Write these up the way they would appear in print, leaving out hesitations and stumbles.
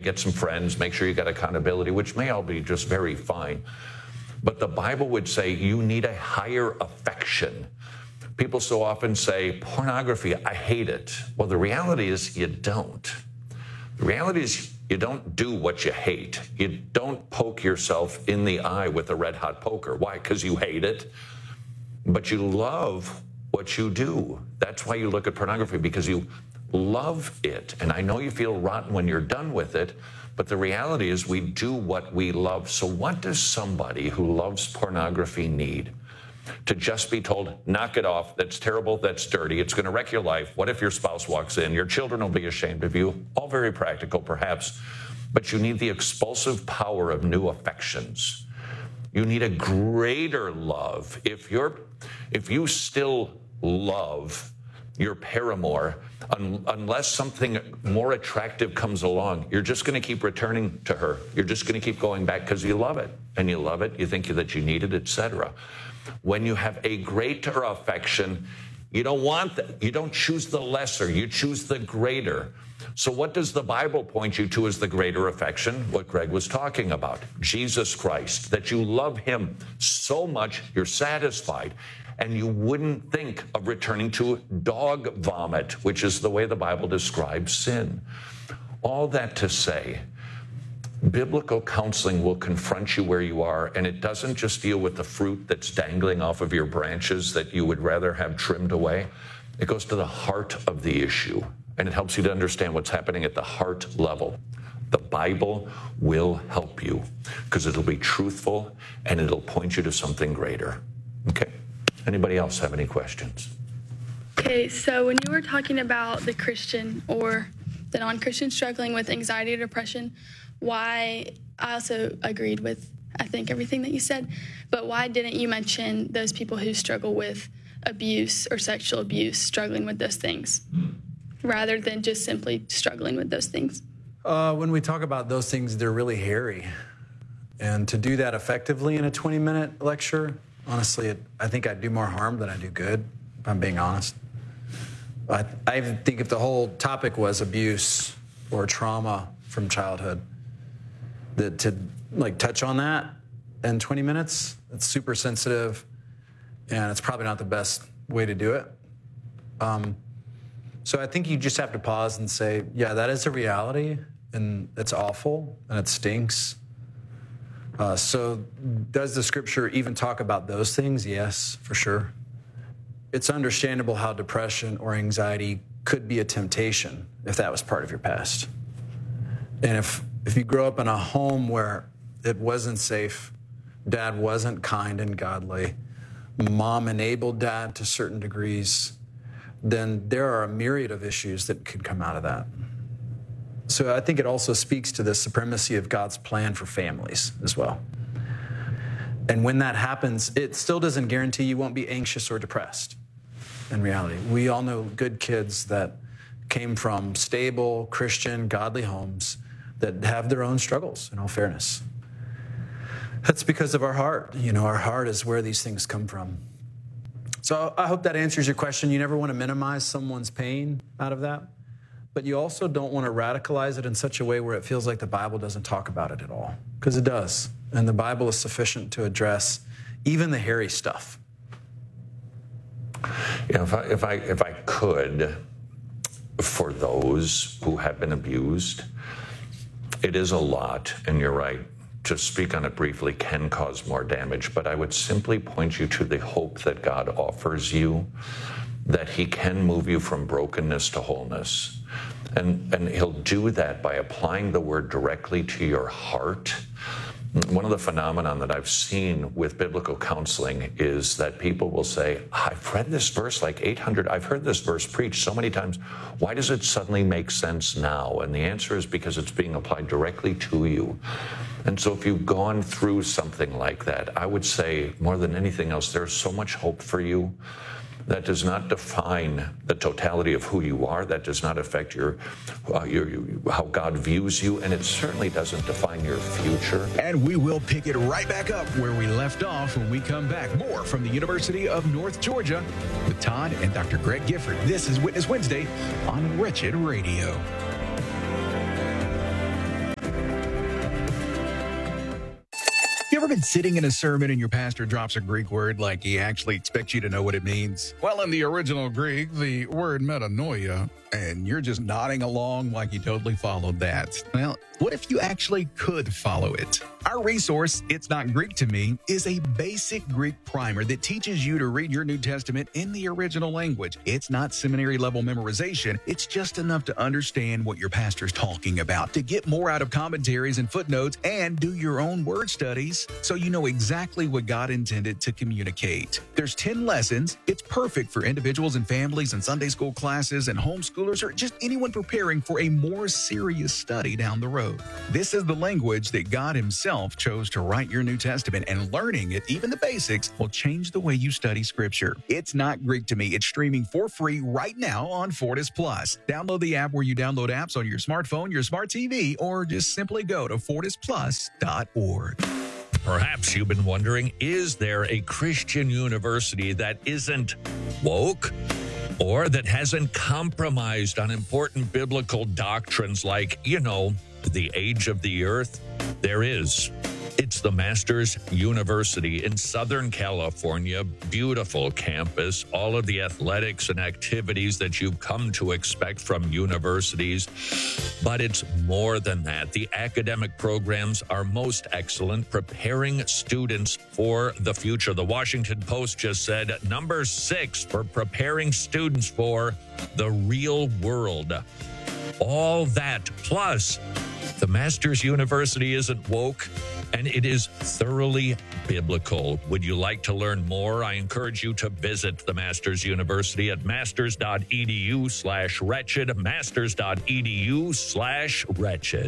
get some friends, make sure you got accountability, which may all be just very fine. But the Bible would say you need a higher affection. People so often say, pornography, I hate it. Well, the reality is you don't. The reality is you don't do what you hate. You don't poke yourself in the eye with a red hot poker. Why? Because you hate it. But you love what you do. That's why you look at pornography, because you love it. And I know you feel rotten when you're done with it, but the reality is we do what we love. So what does somebody who loves pornography need? To just be told, knock it off, that's terrible, that's dirty, it's going to wreck your life. What if your spouse walks in? Your children will be ashamed of you. All very practical, perhaps. But you need the expulsive power of new affections. You need a greater love. If you still love your paramour, unless something more attractive comes along, you're just going to keep returning to her. You're just going to keep going back because you love it. And you love it, you think that you need it, etc. When you have a greater affection, you don't want that. You don't choose the lesser, you choose the greater. So what does the Bible point you to as the greater affection? What Greg was talking about, Jesus Christ, that you love him so much you're satisfied. And you wouldn't think of returning to dog vomit, which is the way the Bible describes sin. All that to say, biblical counseling will confront you where you are, and it doesn't just deal with the fruit that's dangling off of your branches that you would rather have trimmed away. It goes to the heart of the issue, and it helps you to understand what's happening at the heart level. The Bible will help you because it'll be truthful and it'll point you to something greater. Okay? Anybody else have any questions? Okay, so when you were talking about the Christian or the non-Christian struggling with anxiety or depression, I also agreed with, I think, everything that you said, but why didn't you mention those people who struggle with abuse or sexual abuse, struggling with those things, rather than just simply struggling with those things? When we talk about those things, they're really hairy. And to do that effectively in a 20-minute lecture, honestly, I think I'd do more harm than I do good, if I'm being honest. I think if the whole topic was abuse or trauma from childhood, that to touch on that in 20 minutes, it's super sensitive, and it's probably not the best way to do it. So I think you just have to pause and say, yeah, that is a reality, and it's awful, and it stinks. So does the scripture even talk about those things? Yes, for sure. It's understandable how depression or anxiety could be a temptation if that was part of your past. And if you grow up in a home where it wasn't safe, dad wasn't kind and godly, mom enabled dad to certain degrees, then there are a myriad of issues that could come out of that. So I think it also speaks to the supremacy of God's plan for families as well. And when that happens, it still doesn't guarantee you won't be anxious or depressed in reality. We all know good kids that came from stable, Christian, godly homes that have their own struggles, in all fairness. That's because of our heart. Our heart is where these things come from. So I hope that answers your question. You never want to minimize someone's pain out of that, but you also don't want to radicalize it in such a way where it feels like the Bible doesn't talk about it at all, because it does. And the Bible is sufficient to address even the hairy stuff. If I could, for those who have been abused, it is a lot, and you're right. To speak on it briefly can cause more damage, but I would simply point you to the hope that God offers you, that he can move you from brokenness to wholeness. And he'll do that by applying the word directly to your heart. One of the phenomenon that I've seen with biblical counseling is that people will say, I've read this verse like 800, I've heard this verse preached so many times. Why does it suddenly make sense now? And the answer is because it's being applied directly to you. And so if you've gone through something like that, I would say more than anything else, there's so much hope for you. That does not define the totality of who you are. That does not affect your how God views you, and it certainly doesn't define your future. And we will pick it right back up where we left off when we come back. More from the University of North Georgia with Todd and Dr. Greg Gifford. This is Witness Wednesday on Wretched Radio. You ever been sitting in a sermon and your pastor drops a Greek word like he actually expects you to know what it means? Well, in the original Greek, the word metanoia, and you're just nodding along like you totally followed that. Well, what if you actually could follow it? Our resource, It's Not Greek to Me, is a basic Greek primer that teaches you to read your New Testament in the original language. It's not seminary level memorization. It's just enough to understand what your pastor's talking about, to get more out of commentaries and footnotes, and do your own word studies so you know exactly what God intended to communicate. There's 10 lessons. It's perfect for individuals and families and Sunday school classes and homeschoolers or just anyone preparing for a more serious study down the road. This is the language that God Himself chose to write your New Testament, and learning it, even the basics, will change the way you study Scripture. It's Not Greek to Me. It's streaming for free right now on Fortis Plus. Download the app where you download apps on your smartphone, your smart TV, or just simply go to fortisplus.org. Perhaps you've been wondering, is there a Christian university that isn't woke or that hasn't compromised on important biblical doctrines like, the age of the earth? There is. It's the Masters University in Southern California. Beautiful campus, all of the athletics and activities that you've come to expect from universities. But it's more than that. The academic programs are most excellent, preparing students for the future. The Washington Post just said number 6 for preparing students for the real world. All that plus the Masters University isn't woke, and it is thoroughly biblical. Would you like to learn more? I encourage you to visit the Masters University at masters.edu/wretched, masters.edu/wretched.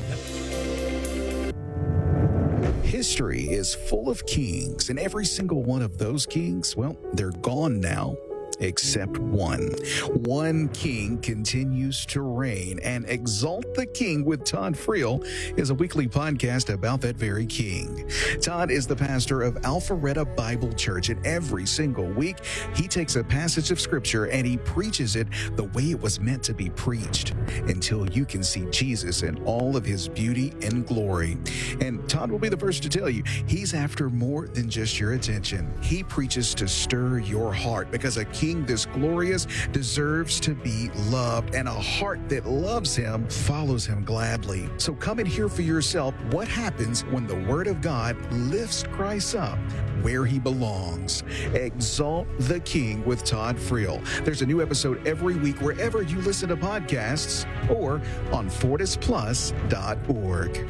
History is full of kings, and every single one of those kings, they're gone now. Except one. One king continues to reign, and Exalt the King with Todd Friel is a weekly podcast about that very king. Todd is the pastor of Alpharetta Bible Church, and every single week he takes a passage of scripture and he preaches it the way it was meant to be preached until you can see Jesus in all of his beauty and glory. And Todd will be the first to tell you, he's after more than just your attention. He preaches to stir your heart, because a king this glorious deserves to be loved, and a heart that loves him follows him gladly. So come and hear for yourself what happens when the Word of God lifts Christ up where he belongs. Exalt the King with Todd Friel. There's a new episode every week wherever you listen to podcasts or on fortisplus.org.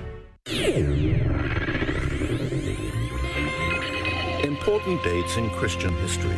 Important dates in Christian history.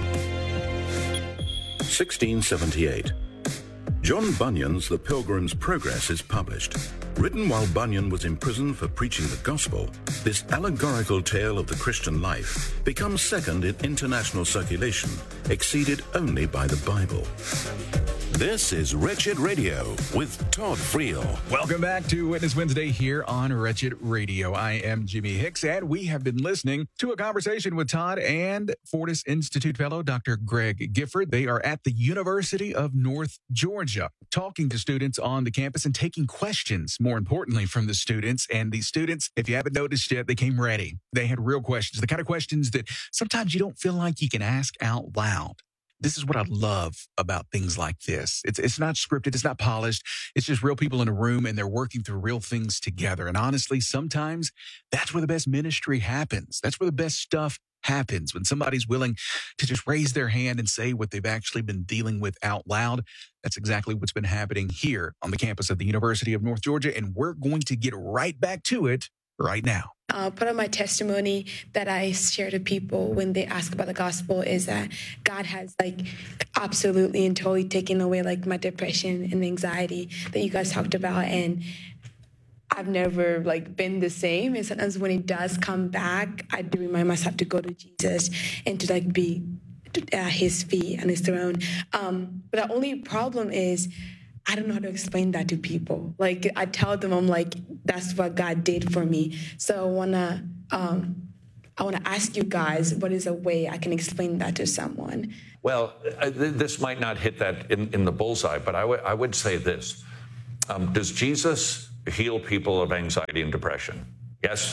1678. John Bunyan's The Pilgrim's Progress is published. Written while Bunyan was imprisoned for preaching the gospel, this allegorical tale of the Christian life becomes second in international circulation, exceeded only by the Bible. This is Wretched Radio with Todd Friel. Welcome back to Witness Wednesday here on Wretched Radio. I am Jimmy Hicks, and we have been listening to a conversation with Todd and Fortis Institute fellow Dr. Greg Gifford. They are at the University of North Georgia, talking to students on the campus and taking questions, more importantly, from the students. And these students, if you haven't noticed yet, they came ready. They had real questions, the kind of questions that sometimes you don't feel like you can ask out loud. This is what I love about things like this. It's not scripted. It's not polished. It's just real people in a room, and they're working through real things together. And honestly, sometimes that's where the best ministry happens. That's where the best stuff happens, when somebody's willing to just raise their hand and say what they've actually been dealing with out loud. That's exactly what's been happening here on the campus of the University of North Georgia. And we're going to get right back to it right now. Part of my testimony that I share to people when they ask about the gospel is that God has absolutely and totally taken away my depression and anxiety that you guys talked about. And I've never been the same. And sometimes when it does come back, I do remind myself to go to Jesus and to be at his feet on his throne. But the only problem is I don't know how to explain that to people. I tell them, I'm that's what God did for me. So I wanna ask you guys, what is a way I can explain that to someone? Well, this might not hit that in the bullseye, but I would say this. Does Jesus heal people of anxiety and depression? Yes?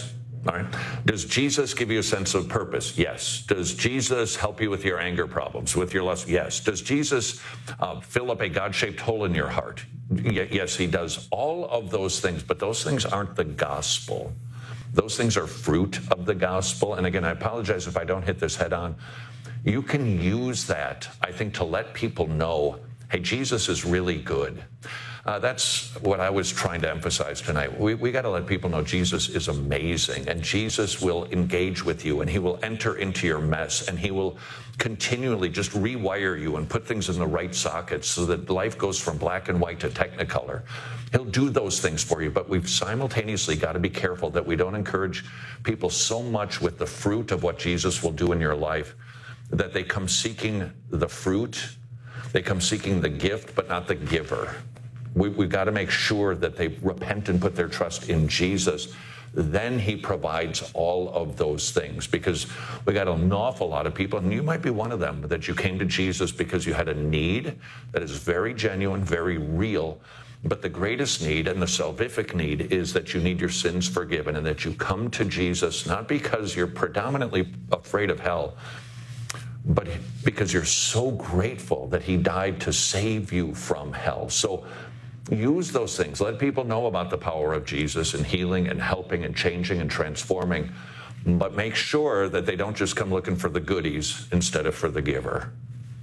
All right. Does Jesus give you a sense of purpose? Yes. Does Jesus help you with your anger problems, with your lust? Yes. Does Jesus fill up a God-shaped hole in your heart? Yes, he does all of those things, but those things aren't the gospel. Those things are fruit of the gospel. And again, I apologize if I don't hit this head on. You can use that, I think, to let people know, hey, Jesus is really good. That's what I was trying to emphasize tonight. We got to let people know Jesus is amazing, and Jesus will engage with you, and he will enter into your mess, and he will continually just rewire you and put things in the right sockets so that life goes from black and white to technicolor. He'll do those things for you, but we've simultaneously got to be careful that we don't encourage people so much with the fruit of what Jesus will do in your life that they come seeking the fruit, they come seeking the gift, but not the giver. We've got to make sure that they repent and put their trust in Jesus. Then he provides all of those things, because we got an awful lot of people, and you might be one of them, that you came to Jesus because you had a need that is very genuine, very real. But the greatest need and the salvific need is that you need your sins forgiven, and that you come to Jesus not because you're predominantly afraid of hell, but because you're so grateful that he died to save you from hell. So use those things. Let people know about the power of Jesus and healing and helping and changing and transforming, but make sure that they don't just come looking for the goodies instead of for the giver.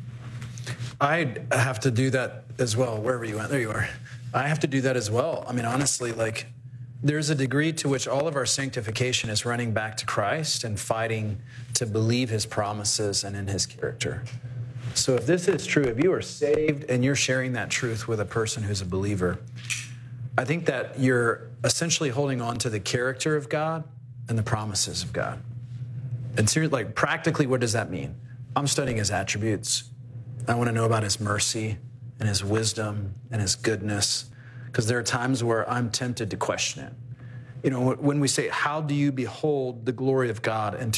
I have to do that as well. Wherever you went, there you are. I have to do that as well. I mean, honestly, there's a degree to which all of our sanctification is running back to Christ and fighting to believe his promises and in his character. So if this is true, if you are saved and you're sharing that truth with a person who's a believer, I think that you're essentially holding on to the character of God and the promises of God. And seriously, practically, what does that mean? I'm studying his attributes. I want to know about his mercy and his wisdom and his goodness, because there are times where I'm tempted to question it. You know, when we say, how do you behold the glory of God in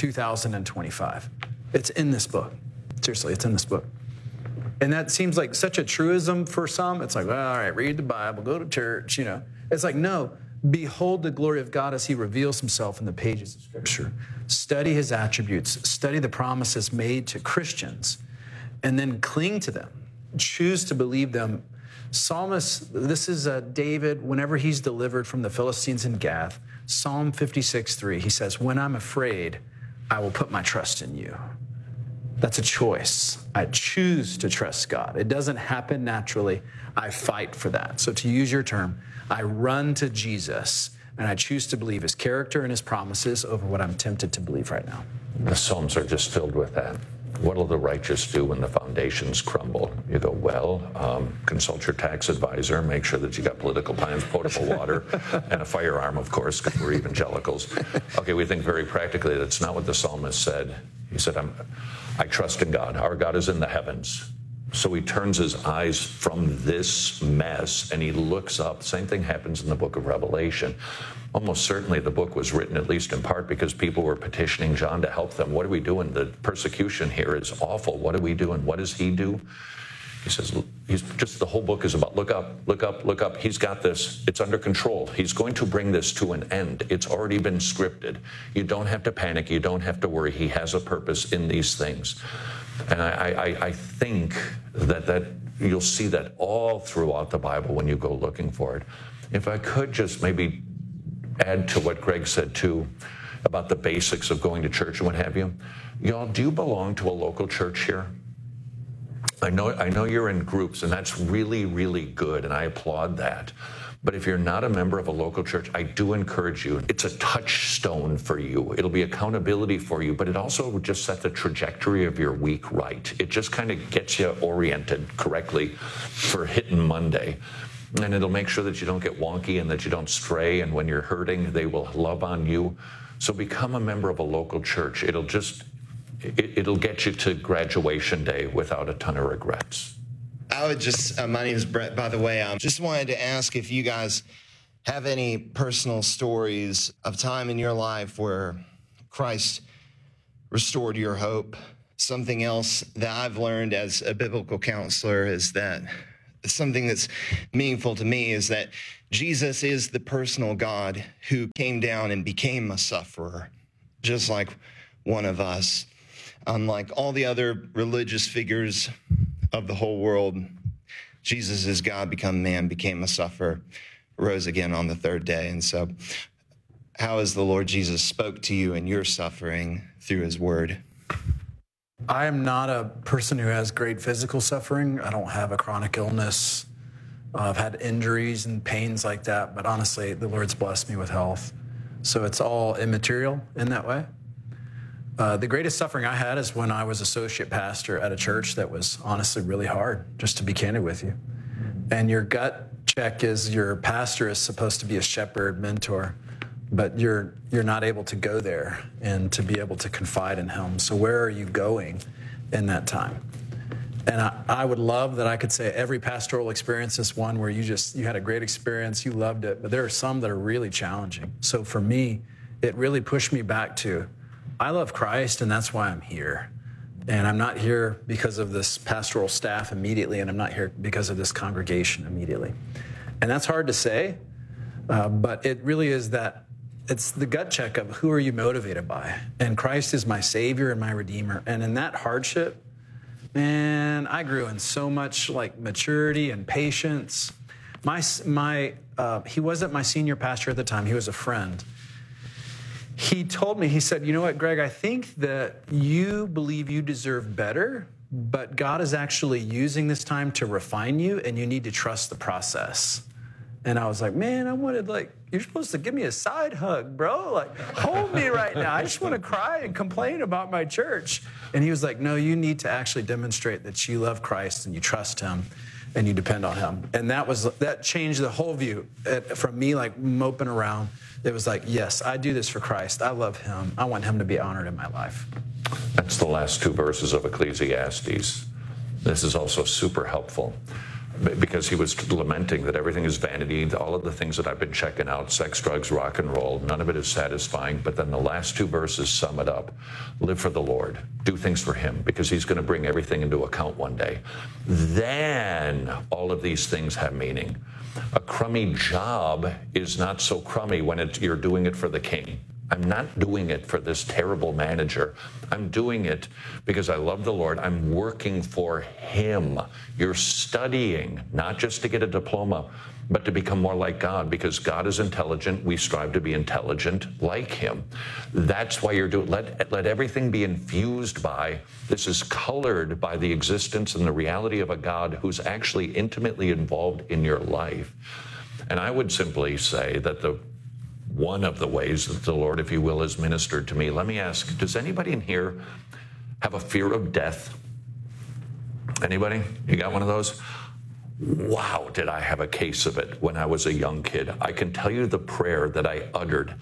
2025? It's in this book. Seriously, it's in this book. And that seems like such a truism for some. It's like, well, all right, read the Bible, go to church, you know. It's like, no, behold the glory of God as he reveals himself in the pages of Scripture. Study his attributes, study the promises made to Christians, and then cling to them. Choose to believe them. Psalmist, this is David, whenever he's delivered from the Philistines in Gath, Psalm 56:3, he says, when I'm afraid, I will put my trust in you. That's a choice. I choose to trust God. It doesn't happen naturally. I fight for that. So to use your term, I run to Jesus, and I choose to believe his character and his promises over what I'm tempted to believe right now. The Psalms are just filled with that. What will the righteous do when the foundations crumble? You go, well, consult your tax advisor, make sure that you got political plans, potable water, and a firearm, of course, because we're evangelicals. Okay, we think very practically. That's not what the psalmist said. He said, I trust in God. Our God is in the heavens. So he turns his eyes from this mess and he looks up. Same thing happens in the book of Revelation. Almost certainly the book was written, at least in part, because people were petitioning John to help them. What are we doing? The persecution here is awful. What are we doing? What does he do? He says, the whole book is about look up, look up, look up. He's got this. It's under control. He's going to bring this to an end. It's already been scripted. You don't have to panic. You don't have to worry. He has a purpose in these things. And I think that you'll see that all throughout the Bible when you go looking for it. If I could just maybe add to what Greg said too about the basics of going to church and what have you. Y'all, do you belong to a local church here? I know you're in groups, and that's really, really good, and I applaud that. But if you're not a member of a local church, I do encourage you. It's a touchstone for you. It'll be accountability for you, but it also will just set the trajectory of your week right. It just kind of gets you oriented correctly for hitting Monday. And it'll make sure that you don't get wonky and that you don't stray, and when you're hurting, they will love on you. So become a member of a local church. It'll get you to graduation day without a ton of regrets. I would just, my name is Brett, by the way. I just wanted to ask if you guys have any personal stories of time in your life where Christ restored your hope. Something else that I've learned as a biblical counselor is that something that's meaningful to me is that Jesus is the personal God who came down and became a sufferer, just like one of us. Unlike all the other religious figures of the whole world, Jesus is God become man, became a sufferer, rose again on the third day. And so how has the Lord Jesus spoke to you in your suffering through his word? I am not a person who has great physical suffering. I don't have a chronic illness. I've had injuries and pains like that, but honestly, the Lord's blessed me with health. So it's all immaterial in that way. The greatest suffering I had is when I was associate pastor at a church that was honestly really hard, just to be candid with you. And your gut check is your pastor is supposed to be a shepherd, mentor, but you're not able to go there and to be able to confide in him. So where are you going in that time? And I would love that I could say every pastoral experience is one where you had a great experience, you loved it, but there are some that are really challenging. So for me, it really pushed me back to, I love Christ and that's why I'm here. And I'm not here because of this pastoral staff immediately, and I'm not here because of this congregation immediately. And that's hard to say, but it really is that it's the gut check of who are you motivated by? And Christ is my Savior and my Redeemer. And in that hardship, man, I grew in so much like maturity and patience. He wasn't my senior pastor at the time. He was a friend. He told me, he said, you know what, Greg, I think that you believe you deserve better, but God is actually using this time to refine you, and you need to trust the process. And I was like, man, I wanted, you're supposed to give me a side hug, bro. Hold me right now. I just want to cry and complain about my church. And he was like, no, you need to actually demonstrate that you love Christ and you trust him and you depend on him. And that changed the whole view from me, moping around. It was like, yes, I do this for Christ. I love him. I want him to be honored in my life. That's the last two verses of Ecclesiastes. This is also super helpful, because he was lamenting that everything is vanity, all of the things that I've been checking out, sex, drugs, rock and roll, none of it is satisfying. But then the last two verses sum it up. Live for the Lord. Do things for him, because he's going to bring everything into account one day. Then all of these things have meaning. A crummy job is not so crummy when you're doing it for the king. I'm not doing it for this terrible manager. I'm doing it because I love the Lord. I'm working for him. You're studying, not just to get a diploma, but to become more like God, because God is intelligent. We strive to be intelligent like him. That's why you're doing, let everything be infused by, this is colored by the existence and the reality of a God who's actually intimately involved in your life. And I would simply say that one of the ways that the Lord, if you will, has ministered to me. Let me ask, does anybody in here have a fear of death? Anybody? You got one of those? Wow, did I have a case of it when I was a young kid. I can tell you the prayer that I uttered,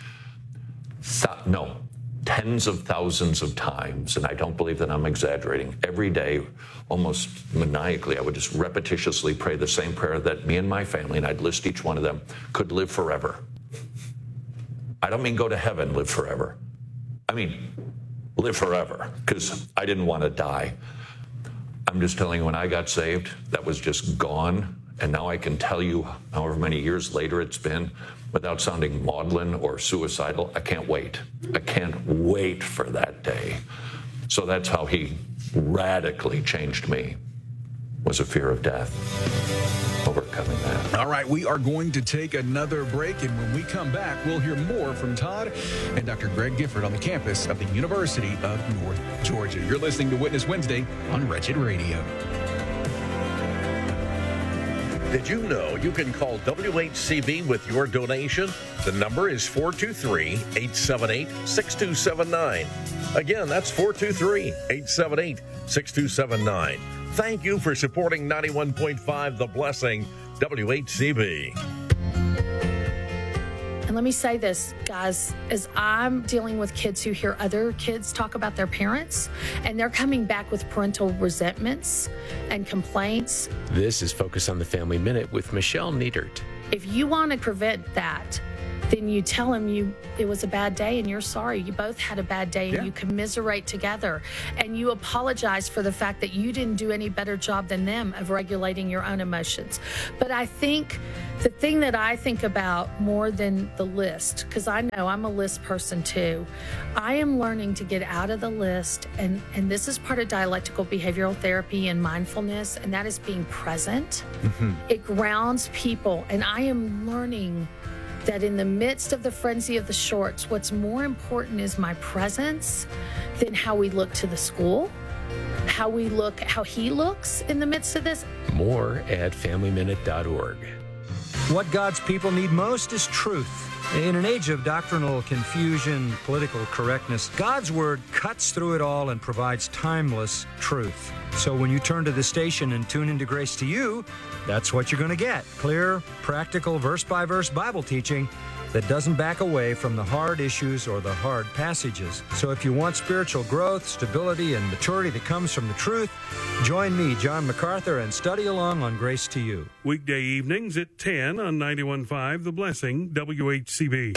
tens of thousands of times, and I don't believe that I'm exaggerating. Every day, almost maniacally, I would just repetitiously pray the same prayer that me and my family, and I'd list each one of them, could live forever. I don't mean go to heaven, live forever. I mean, live forever, because I didn't want to die. I'm just telling you, when I got saved, that was just gone. And now I can tell you, however many years later it's been, without sounding maudlin or suicidal, I can't wait. I can't wait for that day. So that's how he radically changed me, was a fear of death. Overcoming that. All right, we are going to take another break, and when we come back, we'll hear more from Todd and Dr. Greg Gifford on the campus of the University of North Georgia. You're listening to Witness Wednesday on Wretched Radio. Did you know you can call WHCB with your donation? The number is 423-878-6279. Again, that's 423-878-6279. Thank you for supporting 91.5 The Blessing, WHCB. And let me say this, guys, as I'm dealing with kids who hear other kids talk about their parents, and they're coming back with parental resentments and complaints. This is Focus on the Family Minute with Michelle Niedert. If you want to prevent that, then you tell them it was a bad day and you're sorry. You both had a bad day, and you commiserate together, and you apologize for the fact that you didn't do any better job than them of regulating your own emotions. But I think the thing that I think about more than the list, because I know I'm a list person too, I am learning to get out of the list, and this is part of dialectical behavioral therapy and mindfulness, and that is being present. It grounds people, and I am learning that in the midst of the frenzy of the shorts, what's more important is my presence than how we look to the school, how he looks in the midst of this. More at FamilyMinute.org. What God's people need most is truth. In an age of doctrinal confusion, political correctness, God's word cuts through it all and provides timeless truth. So when you turn to the station and tune into Grace to You, that's what you're going to get. Clear, practical, verse-by-verse Bible teaching that doesn't back away from the hard issues or the hard passages. So if you want spiritual growth, stability, and maturity that comes from the truth, join me, John MacArthur, and study along on Grace to You. Weekday evenings at 10 on 91.5 The Blessing, WHCB.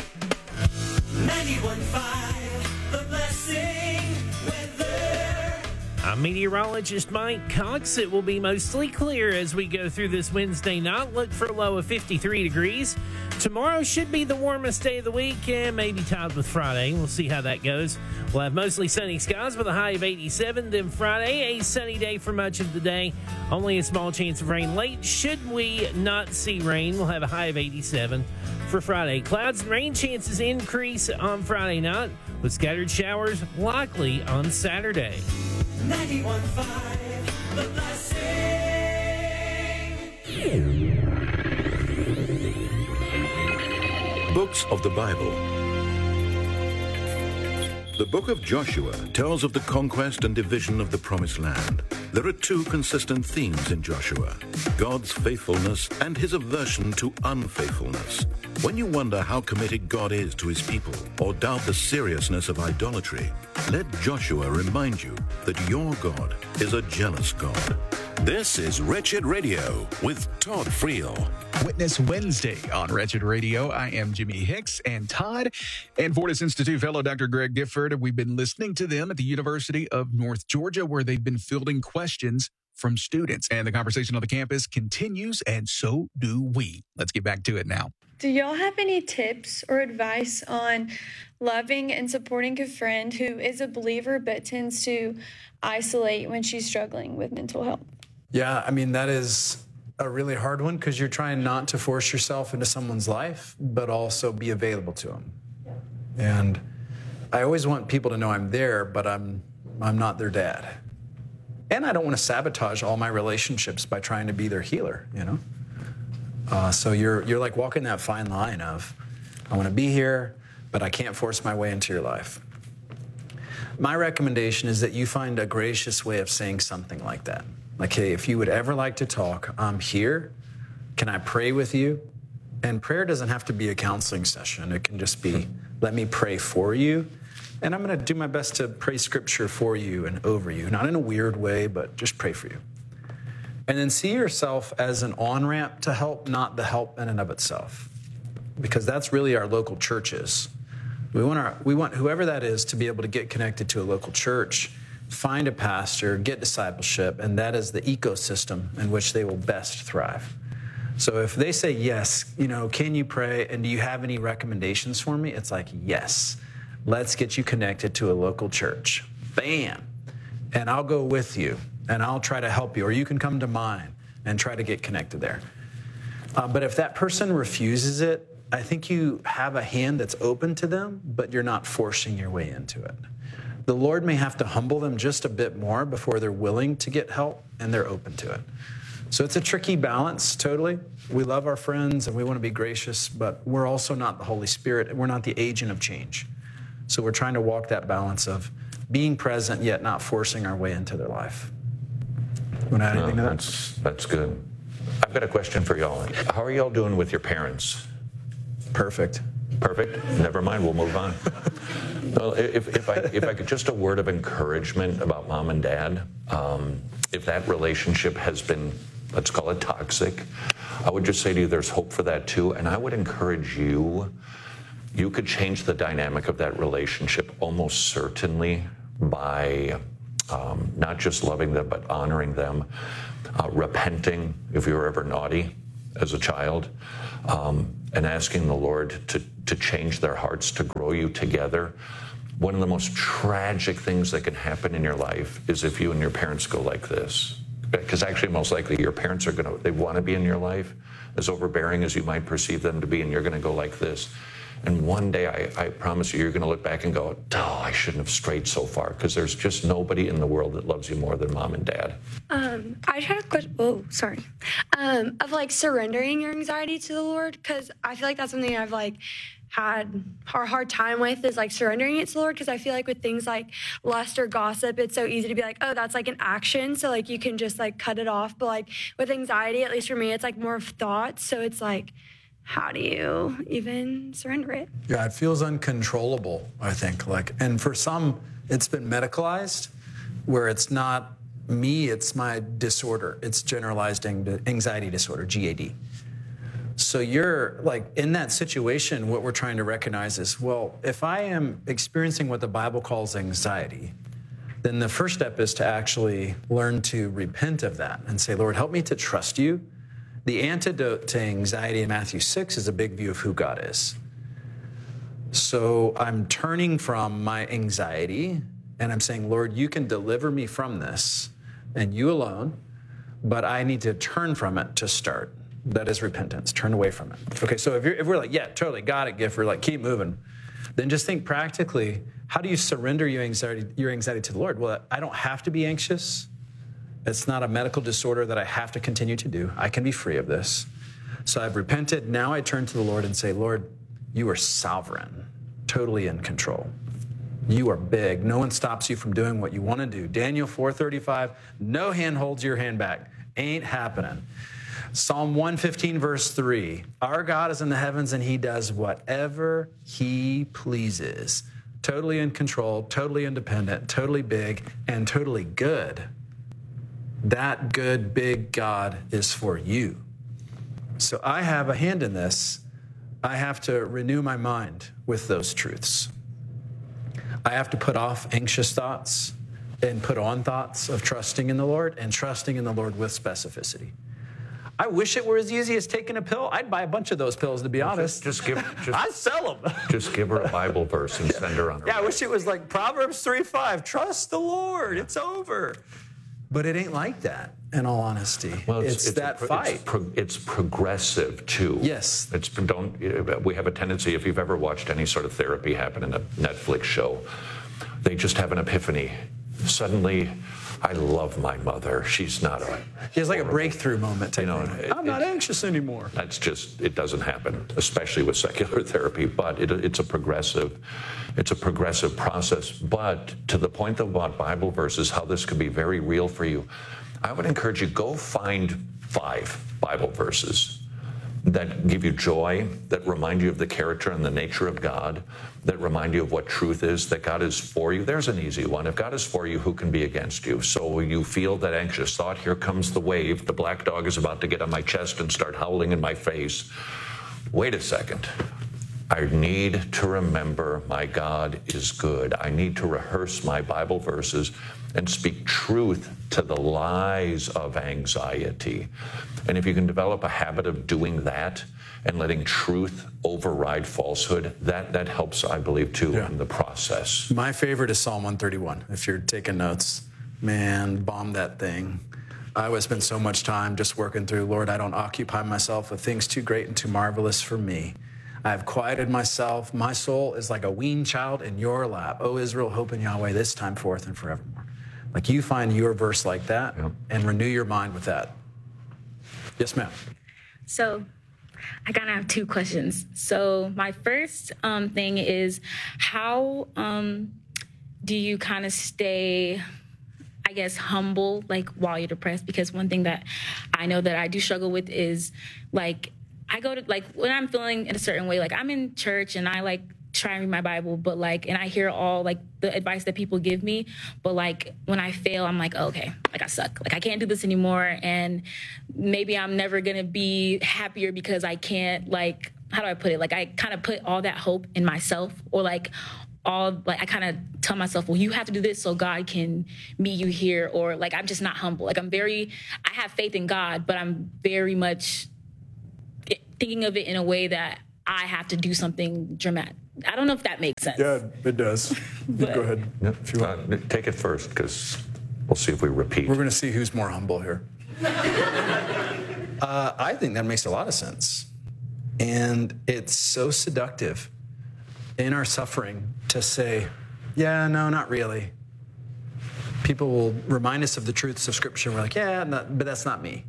91.5 The Blessing weather. I'm meteorologist Mike Cox. It will be mostly clear as we go through this Wednesday night. Look for a low of 53 degrees. Tomorrow should be the warmest day of the week, and maybe tied with Friday. We'll see how that goes. We'll have mostly sunny skies with a high of 87. Then Friday, a sunny day for much of the day. Only a small chance of rain late. Should we not see rain, we'll have a high of 87 for Friday. Clouds and rain chances increase on Friday night, with scattered showers likely on Saturday. 91.5 The Blessing. Books of the Bible. The book of Joshua tells of the conquest and division of the Promised Land. There are two consistent themes in Joshua: God's faithfulness and his aversion to unfaithfulness. When you wonder how committed God is to his people or doubt the seriousness of idolatry, let Joshua remind you that your God is a jealous God. This is Wretched Radio with Todd Friel. Witness Wednesday on Wretched Radio. I am Jimmy Hicks, and Todd and Fortis Institute fellow Dr. Greg Gifford. We've been listening to them at the University of North Georgia, where they've been fielding questions from students. And the conversation on the campus continues, and so do we. Let's get back to it now. Do y'all have any tips or advice on loving and supporting a friend who is a believer but tends to isolate when she's struggling with mental health? Yeah, I mean, that is a really hard one because you're trying not to force yourself into someone's life, but also be available to them. And I always want people to know I'm there, but I'm not their dad. And I don't want to sabotage all my relationships by trying to be their healer, you know? So you're like walking that fine line of, I want to be here, but I can't force my way into your life. My recommendation is that you find a gracious way of saying something like that. Like, hey, if you would ever like to talk, I'm here. Can I pray with you? And prayer doesn't have to be a counseling session. It can just be, let me pray for you. And I'm going to do my best to pray scripture for you and over you. Not in a weird way, but just pray for you. And then see yourself as an on-ramp to help, not the help in and of itself. Because that's really our local churches. We want whoever that is to be able to get connected to a local church, find a pastor, get discipleship, and that is the ecosystem in which they will best thrive. So if they say, yes, can you pray, and do you have any recommendations for me? It's like, yes, let's get you connected to a local church. Bam. And I'll go with you, and I'll try to help you, or you can come to mine and try to get connected there. But if that person refuses it, I think you have a hand that's open to them, but you're not forcing your way into it. The Lord may have to humble them just a bit more before they're willing to get help and they're open to it. So it's a tricky balance, totally. We love our friends and we want to be gracious, but we're also not the Holy Spirit and we're not the agent of change. So we're trying to walk that balance of being present yet not forcing our way into their life. You want to add anything to that? That's good. I've got a question for y'all. How are y'all doing with your parents? Perfect. Perfect? Never mind, we'll move on. Well, if I could, just a word of encouragement about mom and dad. If that relationship has been, let's call it toxic, I would just say to you there's hope for that too. And I would encourage you you could change the dynamic of that relationship almost certainly by not just loving them, but honoring them, repenting if you were ever naughty as a child, and asking the Lord to change their hearts, to grow you together. One of the most tragic things that can happen in your life is if you and your parents go like this. Because actually, most likely, your parents they want to be in your life, as overbearing as you might perceive them to be, and you're going to go like this. And one day, I promise you're going to look back and go, oh, I shouldn't have strayed so far, because there's just nobody in the world that loves you more than mom and dad. I just had a question. Oh, sorry. Of like surrendering your anxiety to the Lord, because I feel like that's something I've like had a hard time with, is like surrendering it to the Lord, because I feel like with things like lust or gossip, it's so easy to be like, oh, that's like an action, so like you can just like cut it off. But like with anxiety, at least for me, it's like more of thoughts. So it's like, how do you even surrender it? Yeah, it feels uncontrollable, I think. And for some, it's been medicalized, where it's not me, it's my disorder. It's generalized anxiety disorder, GAD. So you're like in that situation, what we're trying to recognize is, well, if I am experiencing what the Bible calls anxiety, then the first step is to actually learn to repent of that and say, Lord, help me to trust you. The antidote to anxiety in Matthew 6 is a big view of who God is. So I'm turning from my anxiety and I'm saying, Lord, you can deliver me from this and you alone, but I need to turn from it to start. That is repentance. Turn away from it. Okay, so if we're like, yeah, totally got it, Gifford, like keep moving, then just think practically, how do you surrender your anxiety to the Lord? Well, I don't have to be anxious. It's not a medical disorder that I have to continue to do. I can be free of this. So I've repented. Now I turn to the Lord and say, Lord, you are sovereign, totally in control. You are big. No one stops you from doing what you want to do. Daniel 4:35, no hand holds your hand back. Ain't happening. Psalm 115, verse 3, our God is in the heavens and he does whatever he pleases. Totally in control, totally independent, totally big, and totally good. That good, big God is for you. So I have a hand in this. I have to renew my mind with those truths. I have to put off anxious thoughts and put on thoughts of trusting in the Lord, and trusting in the Lord with specificity. I wish it were as easy as taking a pill. I'd buy a bunch of those pills, to be honest. I'd sell them. Just give her a Bible verse and send her on her way. I wish it was like Proverbs 3:5. Trust the Lord. It's over. But it ain't like that, in all honesty. Well, it's that fight. It's progressive, too. Yes. We have a tendency, if you've ever watched any sort of therapy happen in a Netflix show, they just have an epiphany. Suddenly, I love my mother. She's not a... It's like a breakthrough moment. I'm not anxious anymore. That's just, it doesn't happen, especially with secular therapy, but it's a progressive process. But to the point about Bible verses, how this could be very real for you, I would encourage you, go find 5 Bible verses that give you joy, that remind you of the character and the nature of God, that remind you of what truth is, that God is for you. There's an easy one. If God is for you, who can be against you? So you feel that anxious thought, here comes the wave. The black dog is about to get on my chest and start howling in my face. Wait a second. I need to remember my God is good. I need to rehearse my Bible verses and speak truth to the lies of anxiety. And if you can develop a habit of doing that and letting truth override falsehood, that helps, I believe, too, in the process. My favorite is Psalm 131. If you're taking notes, man, bomb that thing. I would spend so much time just working through, Lord, I don't occupy myself with things too great and too marvelous for me. I have quieted myself. My soul is like a weaned child in your lap. O Israel, hope in Yahweh this time forth and forevermore. Like you find your verse like that and renew your mind with that. Yes, ma'am. So I kind of have 2 questions. So my first thing is, how do you kind of stay, I guess, humble, like while you're depressed? Because one thing that I know that I do struggle with is like, I go to, like, when I'm feeling in a certain way, like I'm in church and I like try and read my Bible, but like, and I hear all like the advice that people give me, but like when I fail, I'm like, oh, okay, like I suck. Like I can't do this anymore. And maybe I'm never going to be happier because I can't like how do I put it? Like, I kind of put all that hope in myself, or I kind of tell myself, well, you have to do this so God can meet you here. Or like, I'm just not humble. Like, I have faith in God, but I'm very much thinking of it in a way that I have to do something dramatic. I don't know if that makes sense. Yeah, it does. Go ahead. Yep. If you want, take it first, because we'll see if we repeat. We're going to see who's more humble here. I think that makes a lot of sense. And it's so seductive in our suffering to say, yeah, no, not really. People will remind us of the truths of Scripture. And we're like, yeah, but that's not me.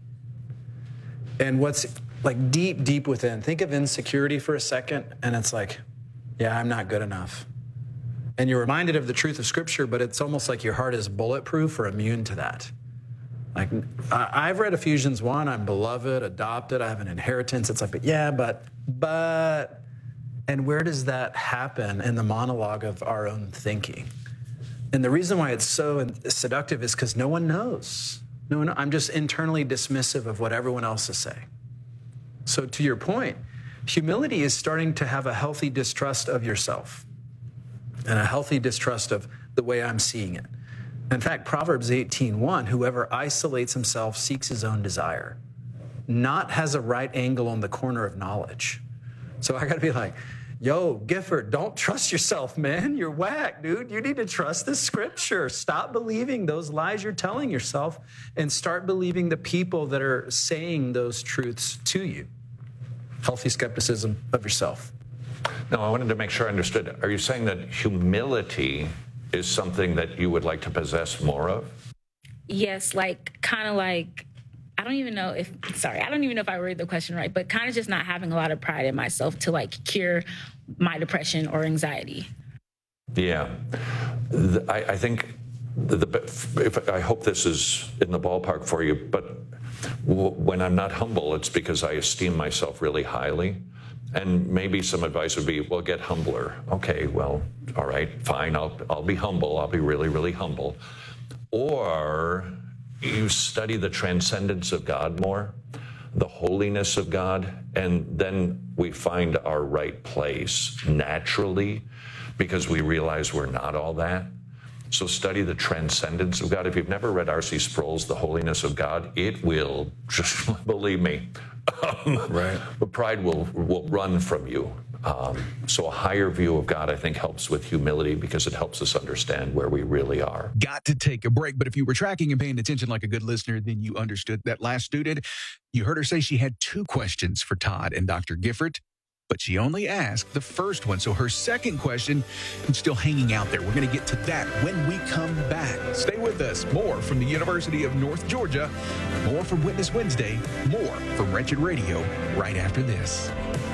And what's like deep, deep within, think of insecurity for a second, and it's like, yeah, I'm not good enough. And you're reminded of the truth of Scripture, but it's almost like your heart is bulletproof or immune to that. Like, I've read Ephesians 1, I'm beloved, adopted, I have an inheritance. It's like, but, and where does that happen in the monologue of our own thinking? And the reason why it's so seductive is because no one knows. I'm just internally dismissive of what everyone else is saying. So to your point, humility is starting to have a healthy distrust of yourself and a healthy distrust of the way I'm seeing it. In fact, Proverbs 18:1, whoever isolates himself seeks his own desire, not has a right angle on the corner of knowledge. So I got to be like, yo, Gifford, don't trust yourself, man. You're whack, dude. You need to trust the Scripture. Stop believing those lies you're telling yourself and start believing the people that are saying those truths to you. Healthy skepticism of yourself. No, I wanted to make sure I understood. Are you saying that humility is something that you would like to possess more of? Yes, I don't even know if I worded the question right, but kind of just not having a lot of pride in myself to cure my depression or anxiety. Yeah. I think, I hope this is in the ballpark for you, but when I'm not humble, it's because I esteem myself really highly. And maybe some advice would be, well, get humbler. Okay, well, all right, fine, I'll be humble. I'll be really, really humble. Or you study the transcendence of God more, the holiness of God, and then we find our right place naturally because we realize we're not all that. So study the transcendence of God. If you've never read R.C. Sproul's The Holiness of God, it will, just believe me, right. Pride will run from you. So a higher view of God, I think, helps with humility because it helps us understand where we really are. Got to take a break, but if you were tracking and paying attention like a good listener, then you understood that last student. You heard her say she had 2 questions for Todd and Dr. Gifford, but she only asked the first one. So her second question is still hanging out there. We're going to get to that when we come back. Stay with us. More from the University of North Georgia, more from Witness Wednesday, more from Wretched Radio right after this.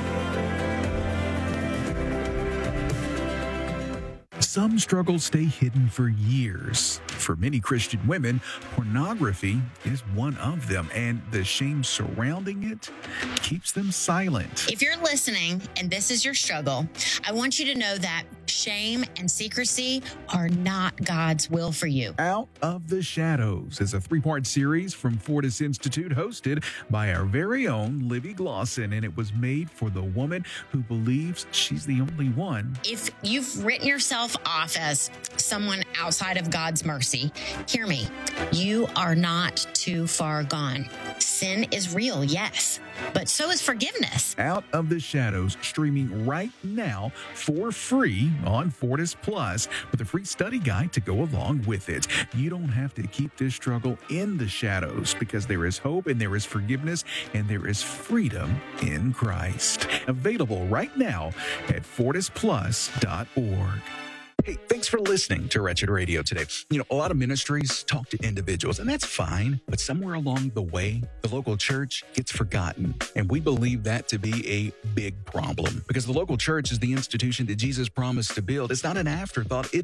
Some struggles stay hidden for years. For many Christian women, pornography is one of them, and the shame surrounding it keeps them silent. If you're listening and this is your struggle, I want you to know that shame and secrecy are not God's will for you. Out of the Shadows is a 3-part series from Fortis Institute hosted by our very own Libby Glosson, and it was made for the woman who believes she's the only one. If you've written yourself off as someone outside of God's mercy, hear me. You are not too far gone. Sin is real, yes, but so is forgiveness. Out of the Shadows, streaming right now for free on Fortis Plus with a free study guide to go along with it. You don't have to keep this struggle in the shadows because there is hope and there is forgiveness and there is freedom in Christ. Available right now at fortisplus.org. Hey, thanks for listening to Wretched Radio today. You know, a lot of ministries talk to individuals, and that's fine. But somewhere along the way, the local church gets forgotten. And we believe that to be a big problem because the local church is the institution that Jesus promised to build. It's not an afterthought. It's the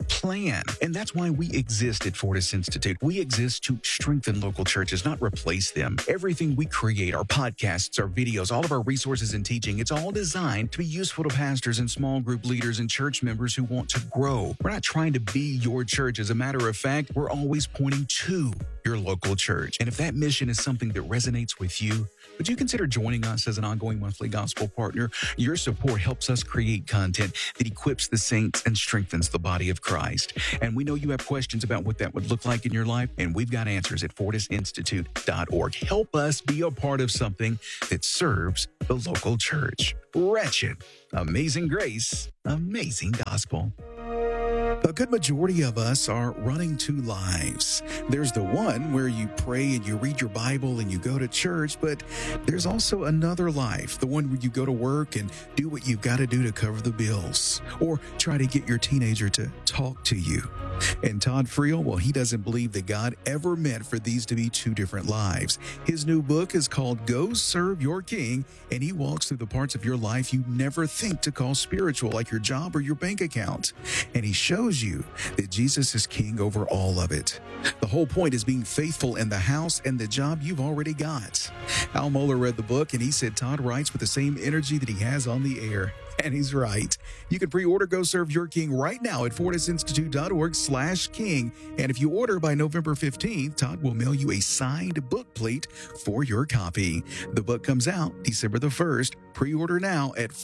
plan. And that's why we exist at Fortis Institute. We exist to strengthen local churches, not replace them. Everything we create, our podcasts, our videos, all of our resources and teaching, it's all designed to be useful to pastors and small group leaders and church members who want to grow. We're not trying to be your church. As a matter of fact, we're always pointing to your local church. And if that mission is something that resonates with you, would you consider joining us as an ongoing monthly gospel partner? Your support helps us create content that equips the saints and strengthens the body of Christ. And we know you have questions about what that would look like in your life, and we've got answers at fortisinstitute.org. Help us be a part of something that serves the local church. Wretched, Amazing Grace, Amazing Gospel. A good majority of us are running two lives. There's the one where you pray and you read your Bible and you go to church, but there's also another life, the one where you go to work and do what you've got to do to cover the bills, or try to get your teenager to talk to you. And Todd Friel, well, he doesn't believe that God ever meant for these to be two different lives. His new book is called Go Serve Your King, and he walks through the parts of your life you never think to call spiritual, like your job or your bank account. And he shows you that Jesus is king over all of it. The whole point is being faithful in the house and the job you've already got. Al Mohler read the book, and he said Todd writes with the same energy that he has on the air. And he's right. You can pre-order Go Serve Your King right now at fortisinstitute.org/king. And if you order by November 15th, Todd will mail you a signed book plate for your copy. The book comes out December the 1st. Pre-order now at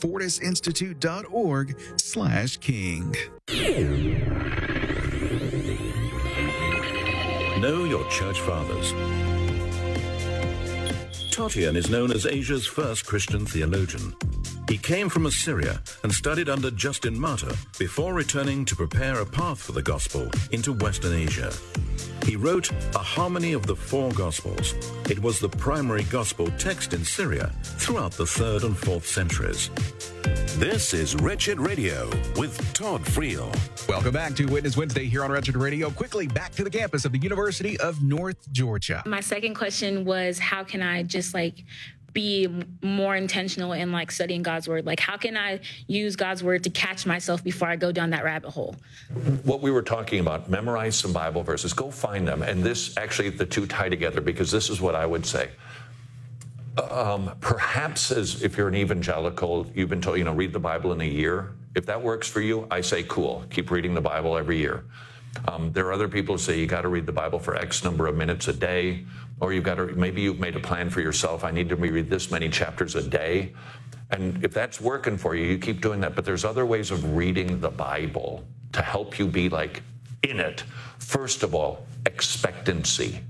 fortisinstitute.org/king. Know your church fathers. Tatian is known as Asia's first Christian theologian. He came from Assyria and studied under Justin Martyr before returning to prepare a path for the gospel into Western Asia. He wrote A Harmony of the Four Gospels. It was the primary gospel text in Syria throughout the 3rd and 4th centuries. This is Wretched Radio with Todd Friel. Welcome back to Witness Wednesday here on Wretched Radio. Quickly back to the campus of the University of North Georgia. My second question was, how can I just be more intentional in studying God's word? How can I use God's word to catch myself before I go down that rabbit hole? What we were talking about, memorize some Bible verses, go find them. And this, actually, the two tie together, because this is what I would say. Perhaps as if you're an evangelical, you've been told, read the Bible in a year. If that works for you, I say, cool, keep reading the Bible every year. There are other people who say you got to read the Bible for X number of minutes a day, or maybe you've made a plan for yourself. I need to read this many chapters a day. And if that's working for you, you keep doing that. But there's other ways of reading the Bible to help you be in it. First of all, expectancy.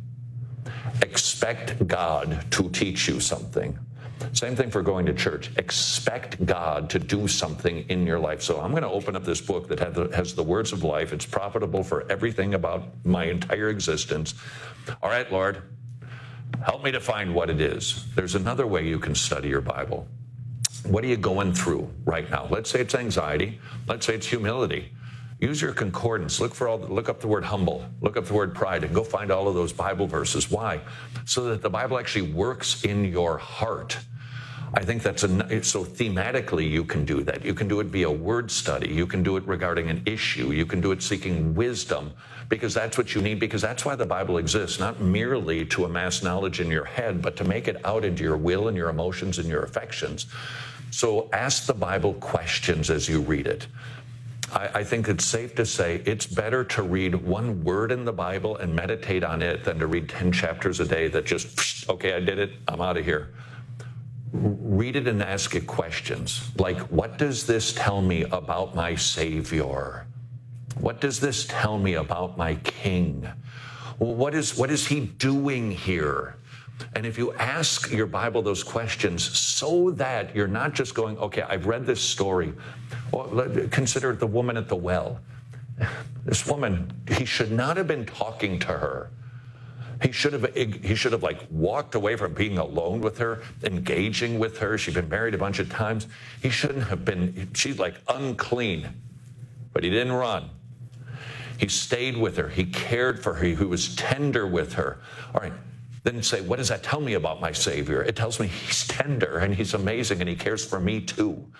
Expect God to teach you something. Same thing for going to church. Expect God to do something in your life. So I'm going to open up this book that has the words of life. It's profitable for everything about my entire existence. All right, Lord, help me to find what it is. There's another way you can study your Bible. What are you going through right now? Let's say it's anxiety. Let's say it's humility. Use your concordance. Look up the word humble. Look up the word pride, and go find all of those Bible verses. Why? So that the Bible actually works in your heart. I think so thematically you can do that. You can do it via word study. You can do it regarding an issue. You can do it seeking wisdom, because that's what you need, because that's why the Bible exists, not merely to amass knowledge in your head, but to make it out into your will and your emotions and your affections. So ask the Bible questions as you read it. I think it's safe to say it's better to read one word in the Bible and meditate on it than to read 10 chapters a day that just, okay, I did it, I'm out of here. Read it and ask it questions like, what does this tell me about my Savior? What does this tell me about my King? What is he doing here? And if you ask your Bible those questions so that you're not just going, okay, I've read this story. Well, consider the woman at the well. This woman, he should not have been talking to her. He should have walked away from being alone with her, engaging with her. She'd been married a bunch of times. He shouldn't have been, she's unclean, but he didn't run. He stayed with her. He cared for her. He was tender with her. All right. Then say, what does that tell me about my Savior? It tells me he's tender and he's amazing and he cares for me too.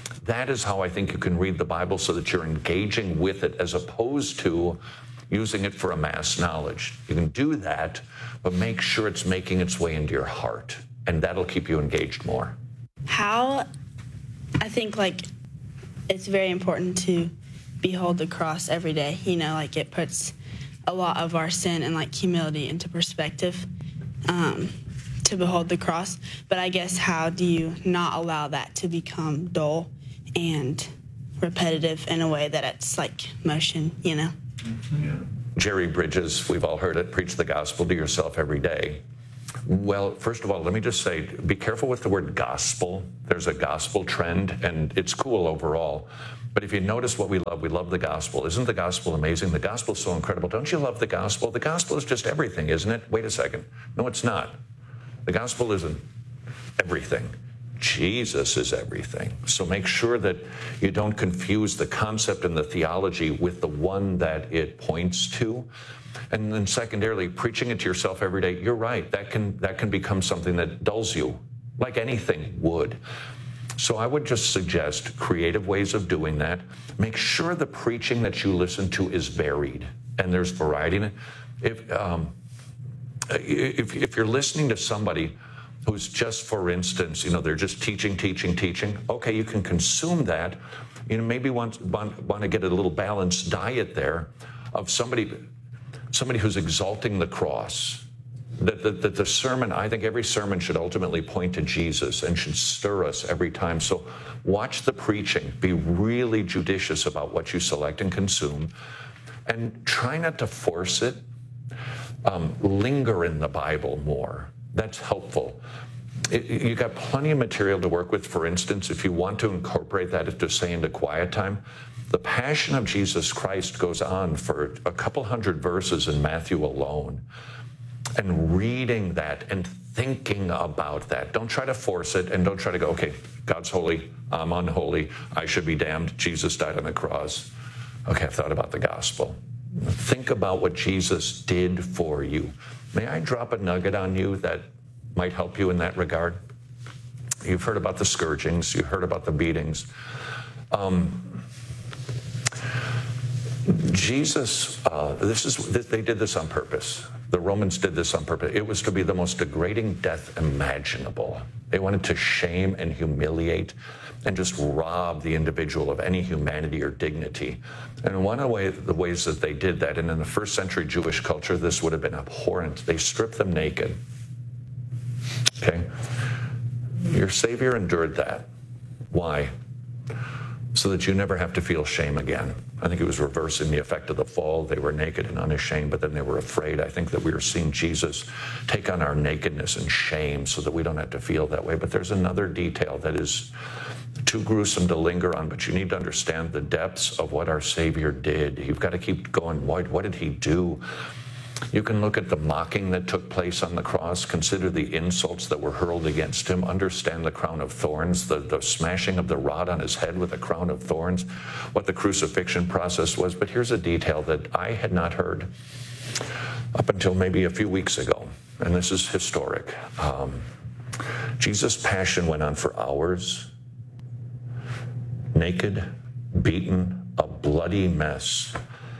That is how I think you can read the Bible, so that you're engaging with it as opposed to using it for a mass knowledge. You can do that, but make sure it's making its way into your heart, and that'll keep you engaged more. How, I think, like, it's very important to behold the cross every day. You know, like, it puts a lot of our sin and, like, humility into perspective, to behold the cross. But I guess, how do you not allow that to become dull and repetitive in a way that it's like motion, you know? Jerry Bridges, we've all heard it, preach the gospel to yourself every day. Well, first of all, let me just say, be careful with the word gospel. There's a gospel trend, and it's cool overall. But if you notice what we love the gospel. Isn't the gospel amazing? The gospel is so incredible. Don't you love the gospel? The gospel is just everything, isn't it? Wait a second. No, it's not. The gospel isn't everything. Jesus is everything. So make sure that you don't confuse the concept and the theology with the one that it points to. And then secondarily, preaching it to yourself every day, you're right, that can become something that dulls you, like anything would. So I would just suggest creative ways of doing that. Make sure the preaching that you listen to is varied, and there's variety in it. If you're listening to somebody who's just, for instance, they're just teaching, okay, you can consume that. Maybe want to get a little balanced diet there of somebody who's exalting the cross. That the sermon, I think every sermon should ultimately point to Jesus and should stir us every time. So watch the preaching. Be really judicious about what you select and consume. And try not to force it. Linger in the Bible more. That's helpful. You got plenty of material to work with. For instance, if you want to incorporate that into quiet time, the Passion of Jesus Christ goes on for a couple hundred verses in Matthew alone. And reading that and thinking about that. Don't try to force it, and don't try to go, okay, God's holy, I'm unholy, I should be damned, Jesus died on the cross. Okay, I've thought about the gospel. Think about what Jesus did for you. May I drop a nugget on you that might help you in that regard? You've heard about the scourgings, you heard about the beatings. Jesus, they did this on purpose. The Romans did this on purpose. It was to be the most degrading death imaginable. They wanted to shame and humiliate and just rob the individual of any humanity or dignity. And one of the ways that they did that, and in the first century Jewish culture, this would have been abhorrent. They stripped them naked. Okay? Your Savior endured that. Why? So that you never have to feel shame again. I think it was reversing the effect of the fall. They were naked and unashamed, but then they were afraid. I think that we were seeing Jesus take on our nakedness and shame so that we don't have to feel that way. But there's another detail that is too gruesome to linger on, but you need to understand the depths of what our Savior did. You've got to keep going, what did he do? You can look at the mocking that took place on the cross, consider the insults that were hurled against him, understand the crown of thorns, the smashing of the rod on his head with a crown of thorns, what the crucifixion process was. But here's a detail that I had not heard up until maybe a few weeks ago, and this is historic. Jesus' passion went on for hours, naked, beaten, a bloody mess.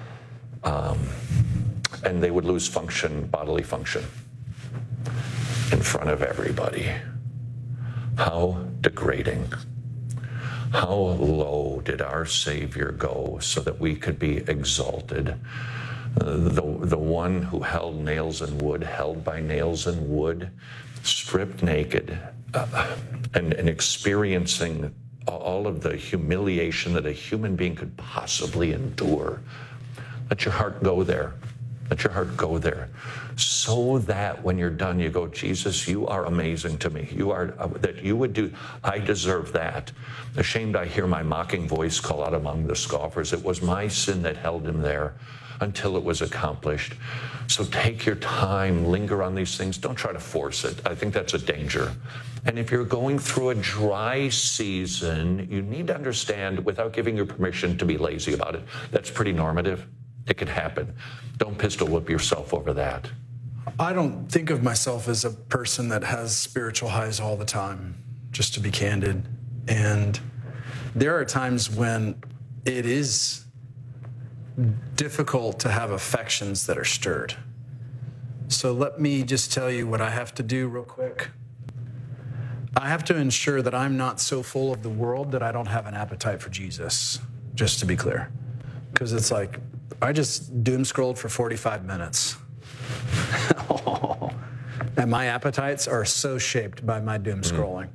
And they would lose bodily function, in front of everybody. How degrading. How low did our Savior go so that we could be exalted? The one who held nails and wood, held by nails and wood, stripped naked, and experiencing all of the humiliation that a human being could possibly endure. Let your heart go there. Let your heart go there, so that when you're done, you go, Jesus, you are amazing to me. You are, that you would do, I deserve that. Ashamed, I hear my mocking voice call out among the scoffers. It was my sin that held him there until it was accomplished. So take your time, linger on these things. Don't try to force it. I think that's a danger. And if you're going through a dry season, you need to understand, without giving you permission to be lazy about it, that's pretty normative. It could happen. Don't pistol whip yourself over that. I don't think of myself as a person that has spiritual highs all the time, just to be candid. And there are times when it is difficult to have affections that are stirred. So let me just tell you what I have to do real quick. I have to ensure that I'm not so full of the world that I don't have an appetite for Jesus, just to be clear. Because it's like, I just doom scrolled for 45 minutes. And my appetites are so shaped by my doom scrolling.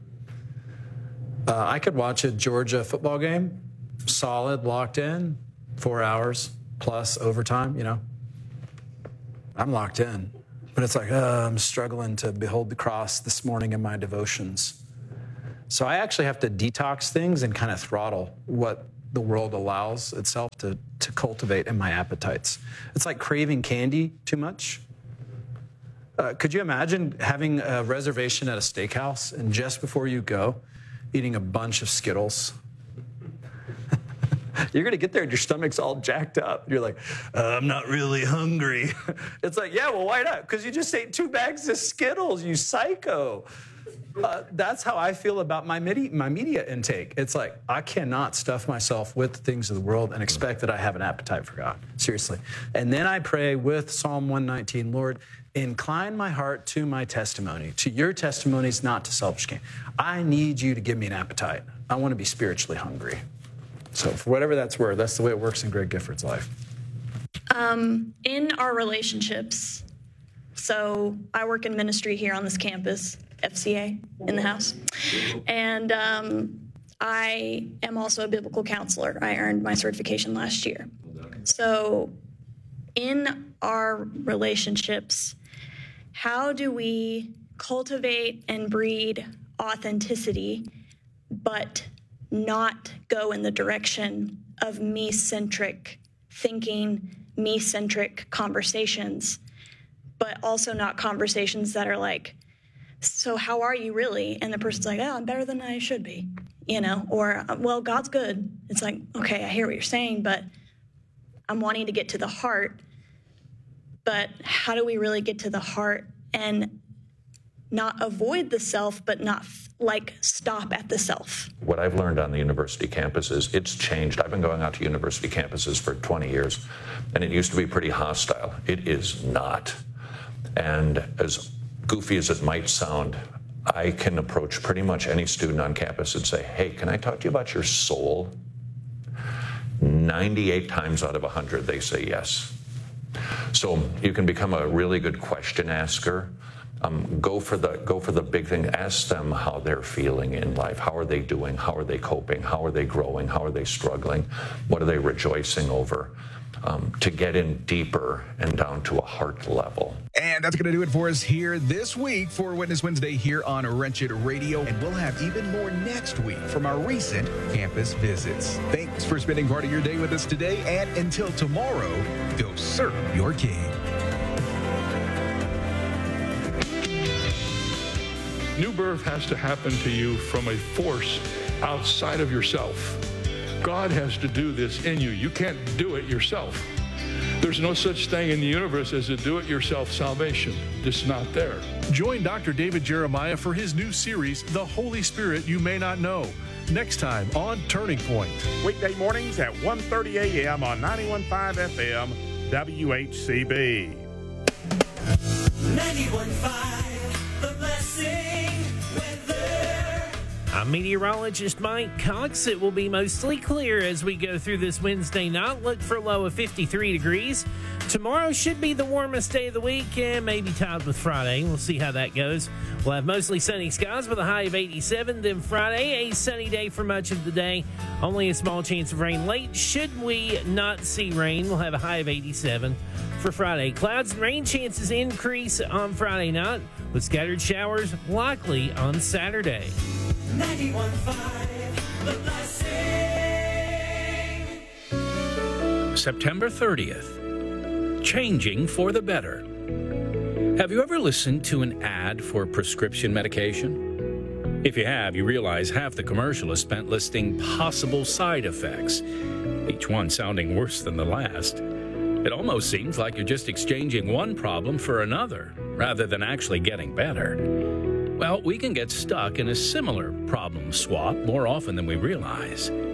I could watch a Georgia football game, solid, locked in, 4 hours plus overtime, you know. I'm locked in. But it's like, I'm struggling to behold the cross this morning in my devotions. So I actually have to detox things and kind of throttle what the world allows itself to cultivate in my appetites. It's like craving candy too much. Could you imagine having a reservation at a steakhouse and just before you go, eating a bunch of Skittles? You're going to get there and your stomach's all jacked up. You're like, I'm not really hungry. It's like, yeah, well, why not? Because you just ate 2 bags of Skittles, you psycho. That's how I feel about my media intake. It's like, I cannot stuff myself with the things of the world and expect that I have an appetite for God. Seriously. And then I pray with Psalm 119, Lord, incline my heart to my testimony, to your testimonies, not to selfish gain. I need you to give me an appetite. I want to be spiritually hungry. So for whatever that's worth, that's the way it works in Greg Gifford's life. In our relationships, so I work in ministry here on this campus, FCA, in the house. And I am also a biblical counselor. I earned my certification last year. So in our relationships, how do we cultivate and breed authenticity, but not go in the direction of me-centric thinking, me-centric conversations, but also not conversations that are like, so how are you really? And the person's like, oh, I'm better than I should be, you know, or, well, God's good. It's like, okay, I hear what you're saying, but I'm wanting to get to the heart. But how do we really get to the heart and not avoid the self, but not like stop at the self? What I've learned on the university campuses, it's changed. I've been going out to university campuses for 20 years, and it used to be pretty hostile. It is not. And as goofy as it might sound, I can approach pretty much any student on campus and say, hey, can I talk to you about your soul? 98 times out of 100, they say yes. So you can become a really good question asker. Go for the big thing. Ask them how they're feeling in life. How are they doing? How are they coping? How are they growing? How are they struggling? What are they rejoicing over? To get in deeper and down to a heart level. And that's going to do it for us here this week for Witness Wednesday here on Wretched Radio. And we'll have even more next week from our recent campus visits. Thanks for spending part of your day with us today. And until tomorrow, go serve your King. New birth has to happen to you from a force outside of yourself. God has to do this in you. You can't do it yourself. There's no such thing in the universe as a do-it-yourself salvation. It's not there. Join Dr. David Jeremiah for his new series, The Holy Spirit You May Not Know, next time on Turning Point. Weekday mornings at 1:30 a.m. on 91.5 FM, WHCB. 91.5, The Blessing Weather. I'm meteorologist Mike Cox. It will be mostly clear as we go through this Wednesday night. Look for a low of 53 degrees. Tomorrow should be the warmest day of the week and maybe tied with Friday. We'll see how that goes. We'll have mostly sunny skies with a high of 87. Then Friday, a sunny day for much of the day. Only a small chance of rain late. Should we not see rain, we'll have a high of 87 for Friday. Clouds and rain chances increase on Friday night with scattered showers likely on Saturday. 91.5, The Blessing. September 30th, changing for the better. Have you ever listened to an ad for prescription medication? If you have, you realize half the commercial is spent listing possible side effects, each one sounding worse than the last. It almost seems like you're just exchanging one problem for another, rather than actually getting better. Well, we can get stuck in a similar problem swap more often than we realize.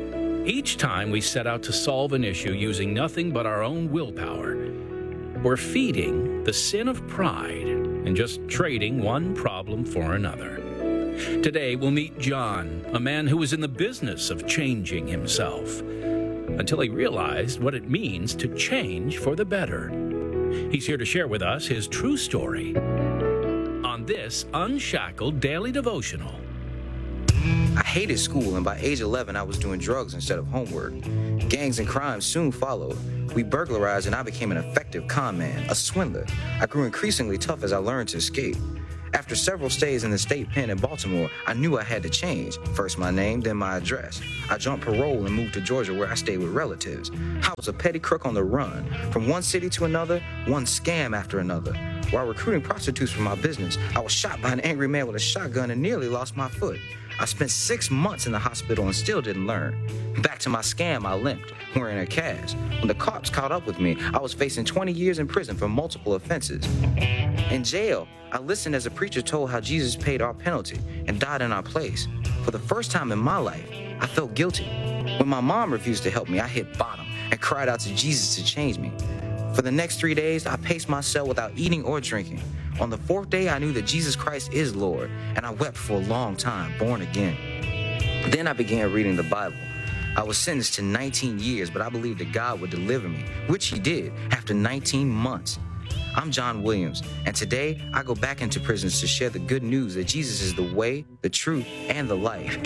Each time we set out to solve an issue using nothing but our own willpower, we're feeding the sin of pride and just trading one problem for another. Today, we'll meet John, a man who was in the business of changing himself, until he realized what it means to change for the better. He's here to share with us his true story on this Unshackled Daily Devotional. I hated school, and by age 11, I was doing drugs instead of homework. Gangs and crime soon followed. We burglarized, and I became an effective con man, a swindler. I grew increasingly tough as I learned to escape. After several stays in the state pen in Baltimore, I knew I had to change. First my name, then my address. I jumped parole and moved to Georgia, where I stayed with relatives. I was a petty crook on the run. From one city to another, one scam after another. While recruiting prostitutes for my business, I was shot by an angry man with a shotgun and nearly lost my foot. I spent 6 months in the hospital and still didn't learn. Back to my scam, I limped, wearing a cast. When the cops caught up with me, I was facing 20 years in prison for multiple offenses. In jail, I listened as a preacher told how Jesus paid our penalty and died in our place. For the first time in my life, I felt guilty. When my mom refused to help me, I hit bottom and cried out to Jesus to change me. For the next 3 days, I paced my cell without eating or drinking. On the 4th day, I knew that Jesus Christ is Lord, and I wept for a long time, born again. Then I began reading the Bible. I was sentenced to 19 years, but I believed that God would deliver me, which he did after 19 months. I'm John Williams, and today I go back into prisons to share the good news that Jesus is the way, the truth, and the life.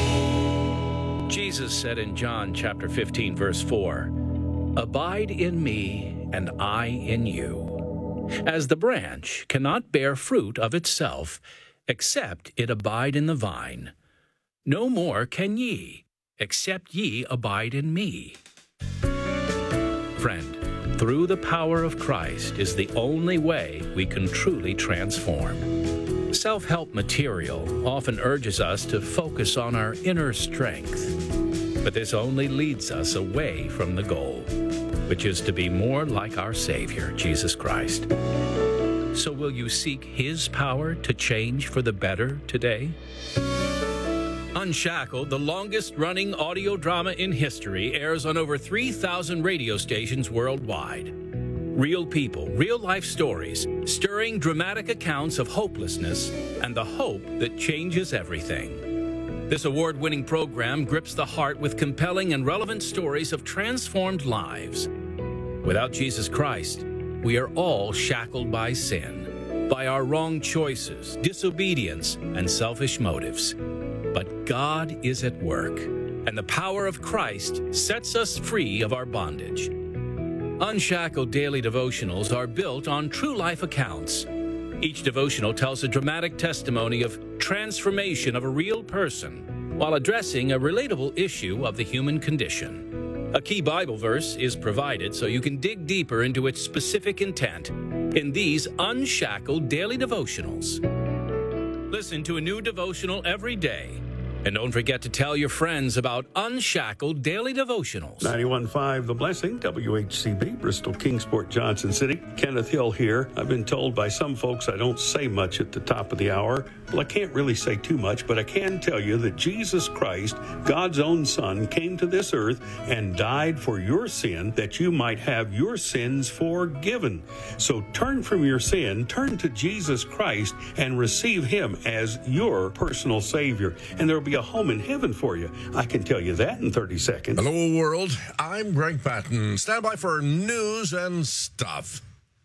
Jesus said in John chapter 15, verse 4, "Abide in me, and I in you. As the branch cannot bear fruit of itself, except it abide in the vine, no more can ye, except ye abide in me." Friend, through the power of Christ is the only way we can truly transform. Self-help material often urges us to focus on our inner strength, but this only leads us away from the goal, which is to be more like our Savior, Jesus Christ. So will you seek his power to change for the better today? Unshackled, the longest-running audio drama in history, airs on over 3,000 radio stations worldwide. Real people, real-life stories, stirring dramatic accounts of hopelessness and the hope that changes everything. This award-winning program grips the heart with compelling and relevant stories of transformed lives. Without Jesus Christ, we are all shackled by sin, by our wrong choices, disobedience, and selfish motives. But God is at work, and the power of Christ sets us free of our bondage. Unshackled daily devotionals are built on true life accounts. Each devotional tells a dramatic testimony of transformation of a real person while addressing a relatable issue of the human condition. A key Bible verse is provided so you can dig deeper into its specific intent in these Unshackled daily devotionals. Listen to a new devotional every day. And don't forget to tell your friends about Unshackled daily devotionals. 91.5 The Blessing, WHCB, Bristol, Kingsport, Johnson City. Kenneth Hill here. I've been told by some folks I don't say much at the top of the hour. Well, I can't really say too much, but I can tell you that Jesus Christ, God's own Son, came to this earth and died for your sin that you might have your sins forgiven. So turn from your sin, turn to Jesus Christ, and receive him as your personal Savior. And there will be a home in heaven for you. I can tell you that in 30 seconds. Hello, world. I'm Greg Patton. Stand by for news and stuff.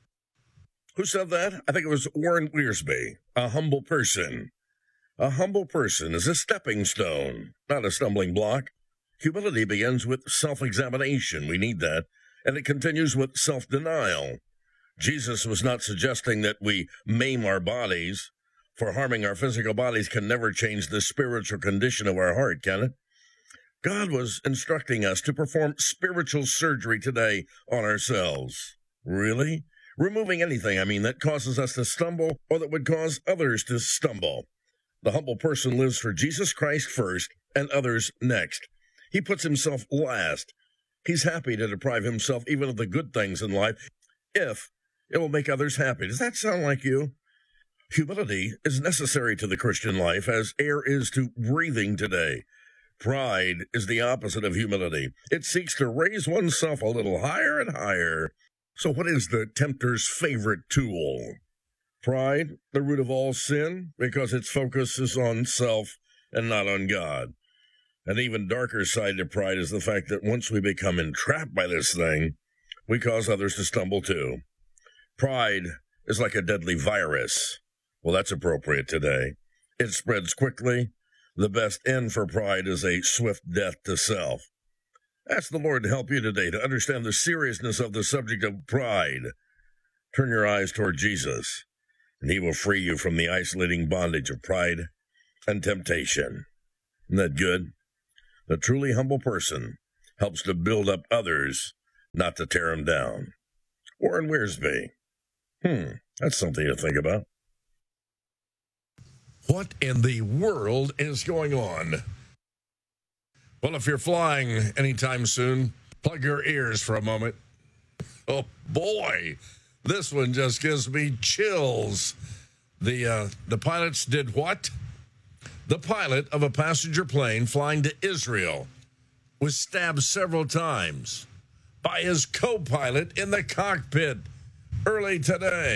Who said that? I think it was Warren Wiersbe. A humble person. A humble person is a stepping stone, not a stumbling block. Humility begins with self-examination. We need that. And it continues with self-denial. Jesus was not suggesting that we maim our bodies, for harming our physical bodies can never change the spiritual condition of our heart, can it? God was instructing us to perform spiritual surgery today on ourselves. Really? Removing anything, that causes us to stumble or that would cause others to stumble. The humble person lives for Jesus Christ first and others next. He puts himself last. He's happy to deprive himself even of the good things in life if it will make others happy. Does that sound like you? Humility is necessary to the Christian life as air is to breathing today. Pride is the opposite of humility. It seeks to raise oneself a little higher and higher. So what is the tempter's favorite tool? Pride, the root of all sin, because its focus is on self and not on God. An even darker side to pride is the fact that once we become entrapped by this thing, we cause others to stumble too. Pride is like a deadly virus. Well, that's appropriate today. It spreads quickly. The best end for pride is a swift death to self. Ask the Lord to help you today to understand the seriousness of the subject of pride. Turn your eyes toward Jesus, and he will free you from the isolating bondage of pride and temptation. Isn't that good? The truly humble person helps to build up others, not to tear them down. Warren Wiersbe. That's something to think about. What in the world is going on? Well, if you're flying anytime soon, plug your ears for a moment. Oh, boy. This one just gives me chills. The pilots did what? The pilot of a passenger plane flying to Israel was stabbed several times by his co-pilot in the cockpit early today.